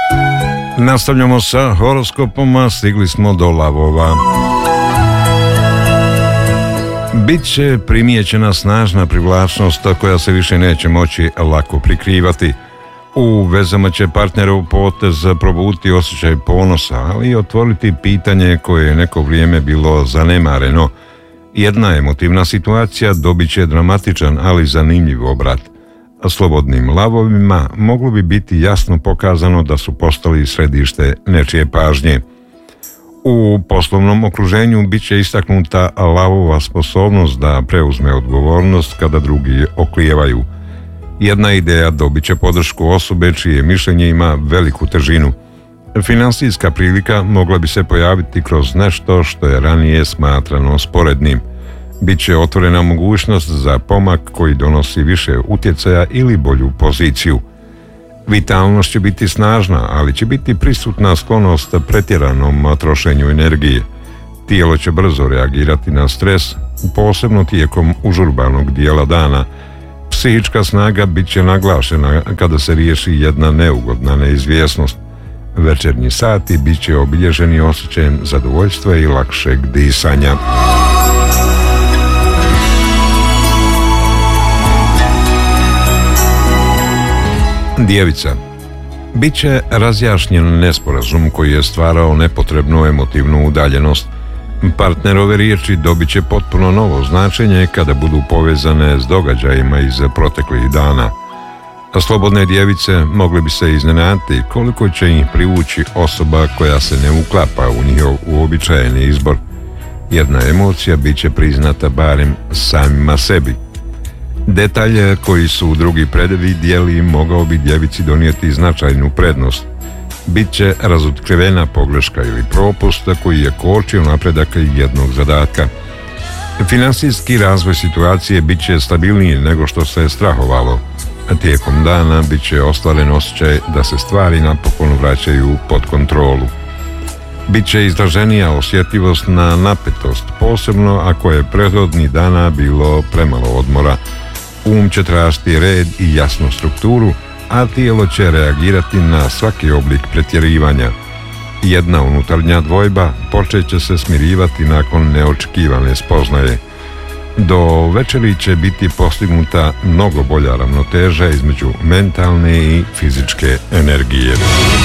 Nastavljamo sa horoskopom, stigli smo do lavova. Biće primijećena snažna privlačnost koja se više neće moći lako prikrivati. U vezama će partnerov potez probuditi osjećaj ponosa, ali i otvoriti pitanje koje je neko vrijeme bilo zanemareno. Jedna emotivna situacija dobit će dramatičan, ali zanimljiv obrat. Slobodnim lavovima moglo bi biti jasno pokazano da su postali središte nečije pažnje. U poslovnom okruženju bit će istaknuta lavova sposobnost da preuzme odgovornost kada drugi oklijevaju. Jedna ideja dobit će podršku osobe čije mišljenje ima veliku težinu. Financijska prilika mogla bi se pojaviti kroz nešto što je ranije smatrano sporednim. Biće otvorena mogućnost za pomak koji donosi više utjecaja ili bolju poziciju. Vitalnost će biti snažna, ali će biti prisutna sklonost pretjeranom trošenju energije. Tijelo će brzo reagirati na stres, posebno tijekom užurbanog dijela dana. Psihička snaga bit će naglašena kada se riješi jedna neugodna neizvjesnost. Večernji sati bit će obilježeni osjećajem zadovoljstva i lakšeg disanja. Djevica. Biće razjašnjen nesporazum koji je stvarao nepotrebnu emotivnu udaljenost. Partnerove riječi dobit će potpuno novo značenje kada budu povezane s događajima iz proteklih dana. Slobodne djevice mogli bi se iznenaditi koliko će ih privući osoba koja se ne uklapa u njihov uobičajeni izbor. Jedna emocija bit će priznata barem samima sebi. Detalje koji su drugi predvidjeli mogao bi djevici donijeti značajnu prednost. Bit će razotkrivena pogreška ili propust koji je kočio napredak jednog zadatka. Financijski razvoj situacije bit će stabilniji nego što se strahovalo. Tijekom dana bit će ostvaren osjećaj da se stvari napokon vraćaju pod kontrolu. Biće izraženija osjetljivost na napetost, posebno ako je prethodnih dana bilo premalo odmora. Će tražiti red i jasnu strukturu, a tijelo će reagirati na svaki oblik pretjerivanja. Jedna unutarnja dvojba počet će se smirivati nakon neočekivane spoznaje. Do večeri će biti postignuta mnogo bolja ravnoteža između mentalne i fizičke energije.